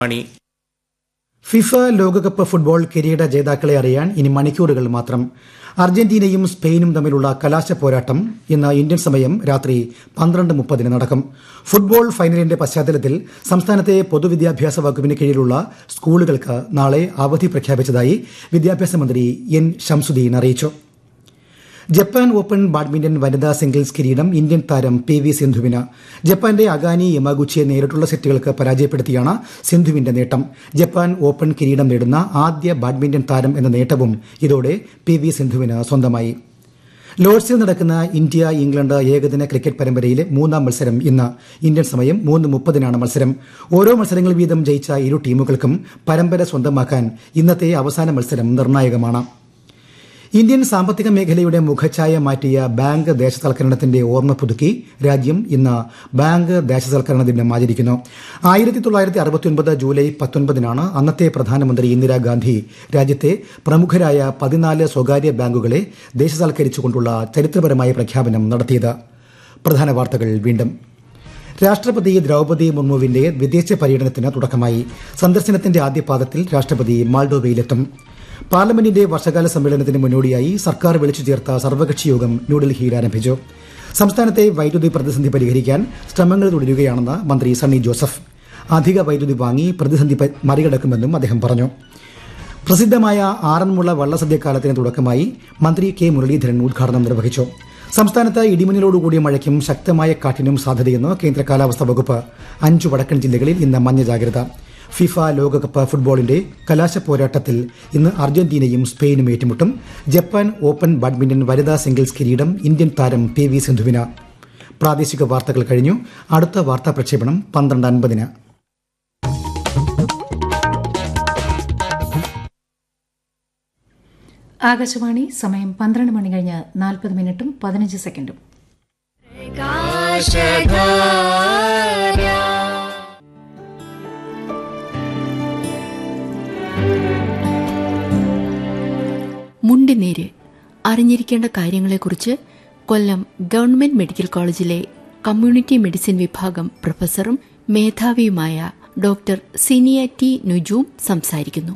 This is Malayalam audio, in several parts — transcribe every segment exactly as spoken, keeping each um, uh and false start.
മണി. ഫിഫ ലോകകപ്പ് ഫുട്ബോൾ കിരീട ജേതാക്കളെ അറിയാൻ ഇനി മണിക്കൂറുകൾ മാത്രം. അർജന്റീനയും സ്പെയിനും തമ്മിലുള്ള കലാശ പോരാട്ടം ഇന്ന് ഇന്ത്യൻ സമയം രാത്രി പന്ത്രണ്ട് മുപ്പതിന് നടക്കും. ഫുട്ബോൾ ഫൈനലിന്റെ പശ്ചാത്തലത്തിൽ സംസ്ഥാനത്തെ പൊതുവിദ്യാഭ്യാസ വകുപ്പിന് കീഴിലുള്ള സ്കൂളുകൾക്ക് നാളെ അവധി പ്രഖ്യാപിച്ചതായി വിദ്യാഭ്യാസ മന്ത്രി എൻ ശംസുദ്ദീൻ അറിയിച്ചു. ജപ്പാൻ ഓപ്പൺ ബാഡ്മിന്റൺ വനിതാ സിംഗിൾസ് കിരീടം ഇന്ത്യൻ താരം പി വി സിന്ധുവിന്. ജപ്പാന്റെ അഗാനി യമാഗുച്ചിയെ നേരിട്ടുള്ള സെറ്റുകൾക്ക് പരാജയപ്പെടുത്തിയാണ് സിന്ധുവിന്റെ നേട്ടം. ജപ്പാൻ ഓപ്പൺ കിരീടം നേടുന്ന ആദ്യ ബാഡ്മിന്റൺ താരം എന്ന നേട്ടവും ഇതോടെ പി വി സിന്ധുവിന് സ്വന്തമായി. ലോർഡ്സിൽ നടക്കുന്ന ഇന്ത്യ ഇംഗ്ലണ്ട് ഏകദിന ക്രിക്കറ്റ് പരമ്പരയിലെ മൂന്നാം മത്സരം ഇന്ന്. ഇന്ത്യൻ സമയം മൂന്ന് മുപ്പതിനാണ് മത്സരം. ഓരോ മത്സരങ്ങൾ വീതം ജയിച്ച ഇരു ടീമുകൾക്കും പരമ്പര സ്വന്തമാക്കാൻ ഇന്നത്തെ അവസാന മത്സരം നിർണായകമാണ്. ഇന്ത്യൻ സാമ്പത്തിക മേഖലയുടെ മുഖഛായ മാറ്റിയ ബാങ്ക് ദേശസൽക്കരണത്തിന്റെ ഓർമ്മ പുതുക്കി രാജ്യം ഇന്ന് ബാങ്ക് ദേശസൽക്കരണ ദിനം ആചരിക്കുന്നു. ആയിരത്തി തൊള്ളായിരത്തി അറുപത്തിയൊൻപത് ജൂലൈ പത്തൊൻപതിനാണ് അന്നത്തെ പ്രധാനമന്ത്രി ഇന്ദിരാഗാന്ധി രാജ്യത്തെ പ്രമുഖരായ പതിനാല് സ്വകാര്യ ബാങ്കുകളെ ദേശസൽക്കരിച്ചുകൊണ്ടുള്ള ചരിത്രപരമായ പ്രഖ്യാപനം നടത്തിയത്. പ്രധാന വാർത്തകൾ വീണ്ടും. രാഷ്ട്രപതി ദ്രൌപദി മുർമുവിന്റെ വിദേശ പര്യടനത്തിന് തുടക്കമായി. സന്ദർശനത്തിന്റെ ആദ്യപാദത്തിൽ രാഷ്ട്രപതി മാൾഡോവയിലെത്തും. പാർലമെന്റിന്റെ വർഷകാല സമ്മേളനത്തിന് മുന്നോടിയായി സർക്കാർ വിളിച്ചു ചേർത്ത സർവകക്ഷി യോഗം ന്യൂഡൽഹിയിൽ ആരംഭിച്ചു. സംസ്ഥാനത്തെ വൈദ്യുതി പ്രതിസന്ധി പരിഹരിക്കാൻ ശ്രമങ്ങൾ തുടരുകയാണെന്ന് മന്ത്രി സണ്ണി ജോസഫ്. അധിക വൈദ്യുതി വാങ്ങി പ്രതിസന്ധി മറികടക്കുമെന്നും അദ്ദേഹം പറഞ്ഞു. പ്രസിദ്ധമായ ആറന്മുള വള്ളസദ്യക്കാലത്തിന് തുടക്കമായി. മന്ത്രി കെ മുരളീധരൻ ഉദ്ഘാടനം നിർവഹിച്ചു. സംസ്ഥാനത്ത് ഇടിമിന്നലോടുകൂടിയ മഴയ്ക്കും ശക്തമായ കാറ്റിനും സാധ്യതയെന്ന് കേന്ദ്ര കാലാവസ്ഥാ വകുപ്പ്. അഞ്ചു വടക്കൻ ജില്ലകളിൽ ഇന്ന് മഞ്ഞ ജാഗ്രത. ഫിഫ ലോകകപ്പ് ഫുട്ബോളിന്റെ കലാശ പോരാട്ടത്തിൽ ഇന്ന് അർജന്റീനയും സ്പെയിനും ഏറ്റുമുട്ടും. ജപ്പാൻ ഓപ്പൺ ബാഡ്മിന്റൺ വനിതാ സിംഗിൾസ് കിരീടം ഇന്ത്യൻ താരം പി വി സിന്ധുവിന്. പ്രാദേശിക വാർത്തകൾ കഴിഞ്ഞു. അടുത്ത വാർത്താ പ്രക്ഷേപണം പന്ത്രണ്ട് അൻപതിന്. ആകാശവാണി സമയം പന്ത്രണ്ട് മണി കഴിഞ്ഞ് നാൽപ്പത് മിനിറ്റും പതിനഞ്ച് സെക്കൻഡും. മുണ്ടിനീര് അറിഞ്ഞിരിക്കേണ്ട കാര്യങ്ങളെക്കുറിച്ച് കൊല്ലം ഗവൺമെന്റ് മെഡിക്കൽ കോളേജിലെ കമ്മ്യൂണിറ്റി മെഡിസിൻ വിഭാഗം പ്രൊഫസറും മേധാവിയുമായ ഡോക്ടർ സിനിയ ടി നുജൂം സംസാരിക്കുന്നു.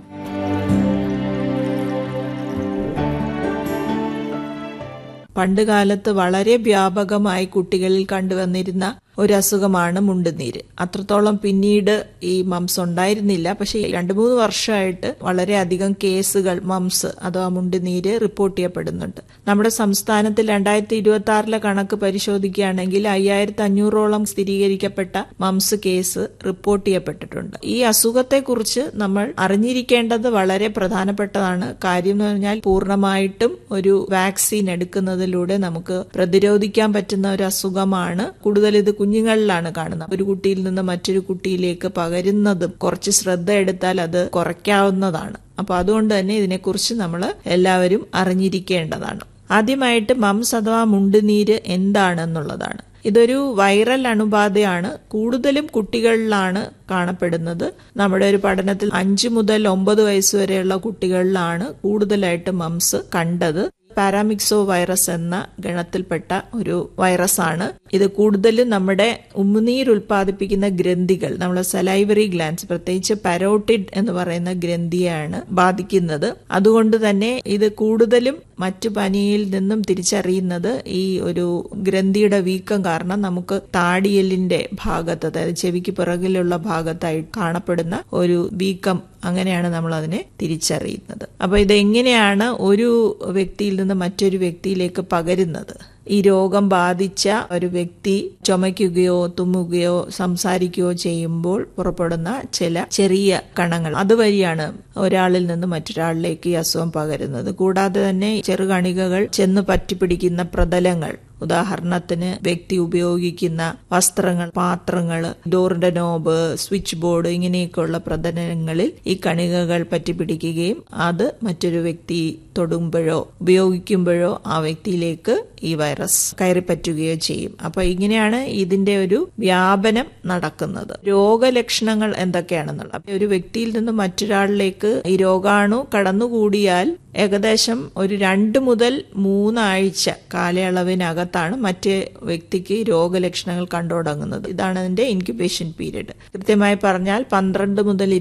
പണ്ടുകാലത്ത് വളരെ വ്യാപകമായി കുട്ടികളിൽ കണ്ടുവന്നിരുന്ന ഒരു അസുഖമാണ് മുണ്ടുനീര്. അത്രത്തോളം പിന്നീട് ഈ മംസ് ഉണ്ടായിരുന്നില്ല. പക്ഷെ രണ്ടു മൂന്ന് വർഷമായിട്ട് വളരെയധികം കേസുകൾ മംസ് അഥവാ മുണ്ടുനീര് റിപ്പോർട്ട് ചെയ്യപ്പെടുന്നുണ്ട്. നമ്മുടെ സംസ്ഥാനത്തിൽ രണ്ടായിരത്തി ഇരുപത്തി ആറിലെ കണക്ക് പരിശോധിക്കുകയാണെങ്കിൽ അയ്യായിരത്തി അഞ്ഞൂറോളം സ്ഥിരീകരിക്കപ്പെട്ട മംസ് കേസ് റിപ്പോർട്ട് ചെയ്യപ്പെട്ടിട്ടുണ്ട്. ഈ അസുഖത്തെക്കുറിച്ച് നമ്മൾ അറിഞ്ഞിരിക്കേണ്ടത് വളരെ പ്രധാനപ്പെട്ടതാണ്. കാര്യം എന്ന് പറഞ്ഞാൽ പൂർണ്ണമായിട്ടും ഒരു വാക്സിൻ എടുക്കുന്നതിലൂടെ നമുക്ക് പ്രതിരോധിക്കാൻ പറ്റുന്ന ഒരു അസുഖമാണ്. കൂടുതൽ ഇത് കുഞ്ഞുങ്ങളിലാണ് കാണുന്നത്. ഒരു കുട്ടിയിൽ നിന്ന് മറ്റൊരു കുട്ടിയിലേക്ക് പകരുന്നതും കുറച്ച് ശ്രദ്ധ എടുത്താൽ അത് കുറയ്ക്കാവുന്നതാണ്. അപ്പൊ അതുകൊണ്ട് തന്നെ ഇതിനെക്കുറിച്ച് നമ്മൾ എല്ലാവരും അറിഞ്ഞിരിക്കേണ്ടതാണ്. ആദ്യമായിട്ട് മംസ് അഥവാ മുണ്ടുനീര് എന്താണെന്നുള്ളതാണ്. ഇതൊരു വൈറൽ അണുബാധയാണ്. കൂടുതലും കുട്ടികളിലാണ് കാണപ്പെടുന്നത്. നമ്മുടെ ഒരു പഠനത്തിൽ അഞ്ചു മുതൽ ഒമ്പത് വയസ്സ് വരെയുള്ള കുട്ടികളിലാണ് കൂടുതലായിട്ട് മംസ് കണ്ടത്. പാരാമിക്സോ വൈറസ് എന്ന ഗണത്തിൽപ്പെട്ട ഒരു വൈറസാണ്. ഇത് കൂടുതലും നമ്മുടെ ഉമിനീർ ഉൽപ്പാദിപ്പിക്കുന്ന ഗ്രന്ഥികൾ, നമ്മുടെ സലൈവറി ഗ്ലാൻസ്, പ്രത്യേകിച്ച് പരോട്ടിഡ് എന്ന് പറയുന്ന ഗ്രന്ഥിയാണ് ബാധിക്കുന്നത്. അതുകൊണ്ട് തന്നെ ഇത് കൂടുതലും മറ്റു പനിയിൽ നിന്നും തിരിച്ചറിയുന്നത് ഈ ഒരു ഗ്രന്ഥിയുടെ വീക്കം കാരണം നമുക്ക് താടിയെല്ലിന്റെ ഭാഗത്ത്, അതായത് ചെവിക്ക് പിറകിലുള്ള ഭാഗത്തായി കാണപ്പെടുന്ന ഒരു വീക്കം, അങ്ങനെയാണ് നമ്മൾ അതിനെ തിരിച്ചറിയുന്നത്. അപ്പൊ ഇത് എങ്ങനെയാണ് ഒരു വ്യക്തിയിൽ നിന്ന് മറ്റൊരു വ്യക്തിയിലേക്ക് പകരുന്നത്? ഈ രോഗം ബാധിച്ച ഒരു വ്യക്തി ചുമയ്ക്കുകയോ തുമ്മുകയോ സംസാരിക്കുകയോ ചെയ്യുമ്പോൾ പുറപ്പെടുന്ന ചില ചെറിയ കണങ്ങൾ, അതുവഴിയാണ് ഒരാളിൽ നിന്ന് മറ്റൊരാളിലേക്ക് ഈ അസുഖം പകരുന്നത്. കൂടാതെ തന്നെ ചെറുകണികകൾ ചെന്ന് പറ്റിപ്പിടിക്കുന്ന പ്രതലങ്ങൾ, ഉദാഹരണത്തിന് വ്യക്തി ഉപയോഗിക്കുന്ന വസ്ത്രങ്ങൾ, പാത്രങ്ങൾ, ഡോറിന്റെ നോബ്, സ്വിച്ച് ബോർഡ്, ഇങ്ങനെയൊക്കെയുള്ള പ്രതലങ്ങളിൽ ഈ കണികകൾ പറ്റിപ്പിടിക്കുകയും അത് മറ്റൊരു വ്യക്തി തൊടുമ്പോഴോ ഉപയോഗിക്കുമ്പോഴോ ആ വ്യക്തിയിലേക്ക് ഈ വൈറസ് കയറിപ്പറ്റുകയോ ചെയ്യും. അപ്പൊ ഇങ്ങനെയാണ് ഇതിന്റെ ഒരു വ്യാപനം നടക്കുന്നത്. രോഗലക്ഷണങ്ങൾ എന്തൊക്കെയാണെന്നുള്ളത്, ഒരു വ്യക്തിയിൽ നിന്ന് മറ്റൊരാളിലേക്ക് ഈ രോഗാണു കടന്നുകൂടിയാൽ ഏകദേശം ഒരു രണ്ട് മുതൽ മൂന്നാഴ്ച കാലയളവിനകത്താണ് മറ്റേ വ്യക്തിക്ക് രോഗലക്ഷണങ്ങൾ കണ്ടുതുടങ്ങുന്നത്. ഇതാണ് അതിന്റെ ഇൻക്യുബേഷൻ പീരീഡ്. കൃത്യമായി പറഞ്ഞാൽ പന്ത്രണ്ട് മുതൽ